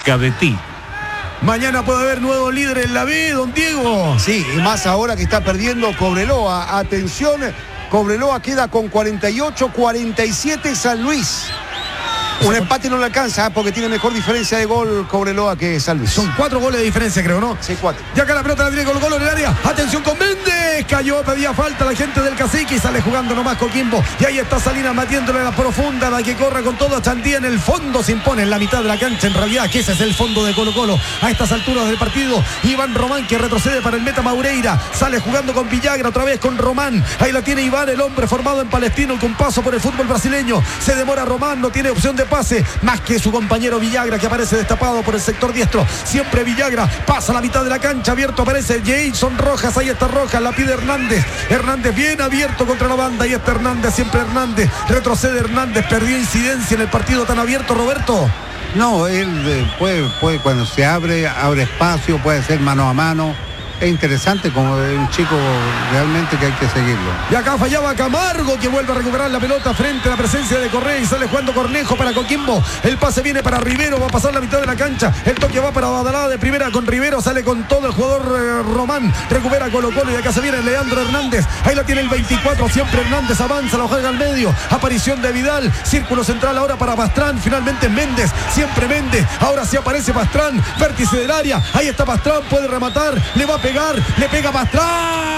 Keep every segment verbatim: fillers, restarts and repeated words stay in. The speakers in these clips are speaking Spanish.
cerca de ti. Mañana puede haber nuevo líder en la B, don Diego. Sí, y más ahora que está perdiendo Cobreloa. Atención, Cobreloa queda con cuarenta y ocho cuarenta y siete San Luis. Un empate no le alcanza porque tiene mejor diferencia de gol Cobreloa que San Luis. Son cuatro goles de diferencia, creo, ¿no? Sí, cuatro. Y acá la pelota la tiene Colo Colo en el área. Atención con Méndez. Cayó, pedía falta la gente del Cacique y sale jugando nomás Coquimbo. Y ahí está Salinas metiéndole la profunda, la que corre con todo. Chandía en el fondo se impone en la mitad de la cancha. En realidad, que ese es el fondo de Colo Colo. A estas alturas del partido, Iván Román que retrocede para el meta Maureira. Sale jugando con Villagra, otra vez con Román. Ahí la tiene Iván, el hombre formado en Palestino con paso por el fútbol brasileño. Se demora Román, no tiene opción de pase. Más que su compañero Villagra que aparece destapado por el sector diestro. Siempre Villagra pasa a la mitad de la cancha. Abierto aparece Jason Rojas. Ahí está Rojas, la pide Hernández. Hernández bien abierto contra la banda. Ahí está Hernández, siempre Hernández. Retrocede Hernández, perdió incidencia en el partido tan abierto, Roberto. No, él eh, puede, puede, cuando se abre, abre espacio, puede ser mano a mano. Es interesante, como un chico realmente que hay que seguirlo. Y acá fallaba Camargo, que vuelve a recuperar la pelota frente a la presencia de Correa y sale jugando Cornejo para Coquimbo. El pase viene para Rivero, va a pasar la mitad de la cancha. El toque va para Badalá de primera con Rivero, sale con todo el jugador eh, Román. Recupera Colo Colo y acá se viene Leandro Hernández. Ahí la tiene el veinticuatro, siempre Hernández avanza, la juega al medio. Aparición de Vidal, círculo central ahora para Pastrán. Finalmente Méndez, siempre Méndez. Ahora sí aparece Pastrán, vértice del área. Ahí está Pastrán, puede rematar, le va a pegar, le pega Pastrán.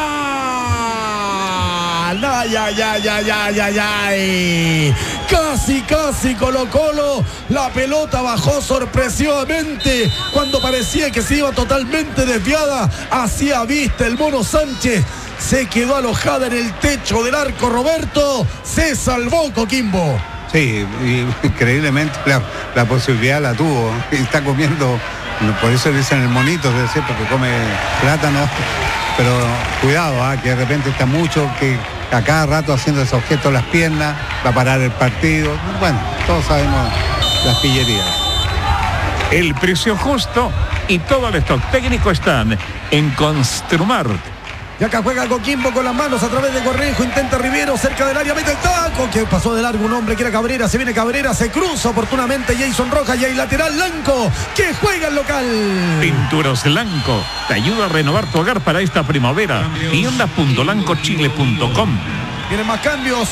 Ay, ay, ay, ay, ay, ay, ay. Casi, casi Colo Colo. La pelota bajó sorpresivamente cuando parecía que se iba totalmente desviada. Hacía vista el Mono Sánchez. Se quedó alojada en el techo del arco, Roberto. Se salvó Coquimbo. Sí, y, increíblemente la, la posibilidad la tuvo. Está comiendo, por eso le dicen el monito, debe ser porque come plátano. Pero cuidado, ¿eh? Que de repente está mucho, que a cada rato haciendo ese objeto las piernas, va a parar el partido. Bueno, todos sabemos las pillerías. El precio justo y todo el stock técnico están en Construmart. Y acá juega Coquimbo con las manos a través de Cornejo, intenta Rivero cerca del área, mete el taco, que pasó de largo un hombre que era Cabrera, se viene Cabrera, se cruza oportunamente Jason Rojas y hay lateral Blanco, que juega el local. Pinturas Blanco, te ayuda a renovar tu hogar para esta primavera. tienda punto blanco chile punto com. Vienen más cambios.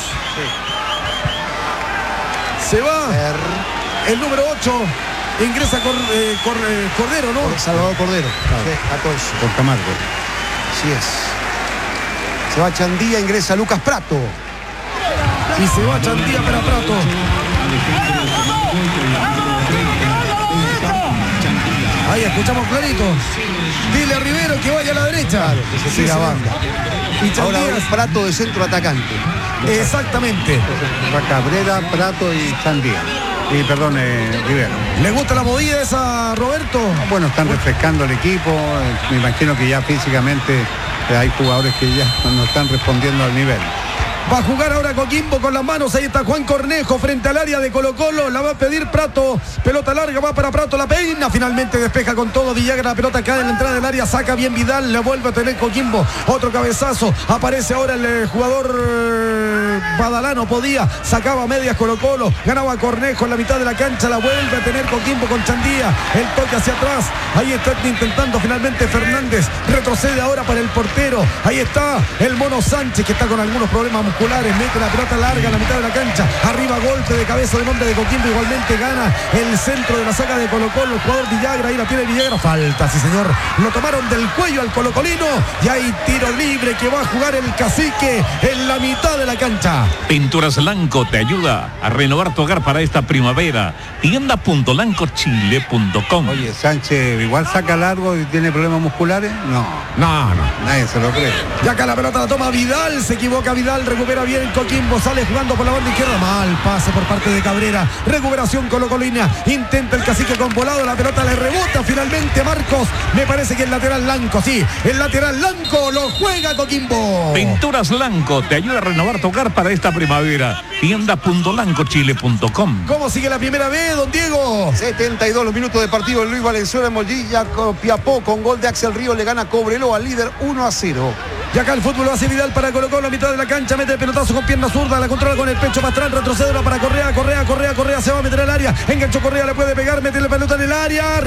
Se va el número ocho. Ingresa Cor, eh, Cor, eh, Cordero, ¿no? Por Salvador Cordero. Claro. Sí, catorce. Por Camargo. Así es. Se va Chandía, ingresa Lucas Prato. Y se va Chandía para Prato. Ahí escuchamos clarito. Dile a Rivero que vaya a la derecha. Claro, que se tira sí, banda. Y Chandía... Ahora un Prato de centro atacante. Exactamente. Va Cabrera, Prato y Chandía. Y perdón, eh, Rivero. ¿Le gusta la movida esa, Roberto? Bueno, están refrescando el equipo. Me imagino que ya físicamente eh, hay jugadores que ya no están respondiendo al nivel. Va a jugar ahora Coquimbo con las manos. Ahí está Juan Cornejo frente al área de Colo Colo. La va a pedir Prato. Pelota larga, va para Prato. La peina. Finalmente despeja con todo Villagra. La pelota cae en la entrada del área. Saca bien Vidal. La vuelve a tener Coquimbo. Otro cabezazo. Aparece ahora el eh, jugador eh, Badalá. No podía. Sacaba medias Colo Colo. Ganaba Cornejo en la mitad de la cancha. La vuelve a tener Coquimbo con Chandía. El toque hacia atrás. Ahí está intentando finalmente Fernández. Retrocede ahora para el portero. Ahí está el Mono Sánchez que está con algunos problemas musculares. Mete la pelota larga en la mitad de la cancha. Arriba golpe de cabeza de nombre de Coquimbo. Igualmente gana el centro de la saga de Colo Colo. El jugador Villagra. Ahí la tiene Villagra. Falta, sí señor. Lo tomaron del cuello al colocolino. Y hay tiro libre que va a jugar el Cacique en la mitad de la cancha. Pinturas Blanco te ayuda a renovar tu hogar para esta primavera. tienda punto blanco chile punto com. Oye, Sánchez igual saca largo y tiene problemas musculares. No, No, no. nadie se lo cree. Y acá la pelota la toma Vidal. Se equivoca Vidal. Recupera bien Coquimbo. Sale jugando por la banda izquierda. Mal pase por parte de Cabrera. Recuperación colocolina. Intenta el Cacique con volado. La pelota le rebota finalmente Marcos. Me parece que el lateral Blanco. Sí, el lateral Blanco lo juega Coquimbo. Pinturas Blanco te ayuda a renovar tu hogar para esta primavera. tienda punto blanco chile punto com. ¿Cómo sigue la primera vez, don Diego? setenta y dos los minutos de partido. Luis Valenzuela en Mollilla, Piapó con gol de Axel Río le gana Cobreloa al líder uno a cero. Y acá el fútbol lo hace Vidal para Colo Colo, la mitad de la cancha, mete el pelotazo con pierna zurda, la controla con el pecho Pastrán, retrocede para Correa, Correa, Correa, Correa, se va a meter al área, enganchó Correa, le puede pegar, mete la pelota en el área.